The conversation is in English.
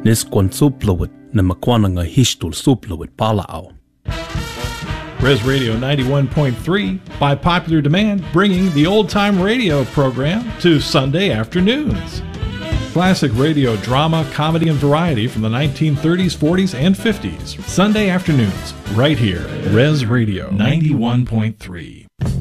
Niskwan suplawit na makwana nga hishtul suplawit palao. Res Radio 91.3, by popular demand, bringing the old-time radio program to Sunday afternoons. Classic radio drama, comedy, and variety from the 1930s, 40s, and 50s. Sunday afternoons, right here, Res Radio 91.3.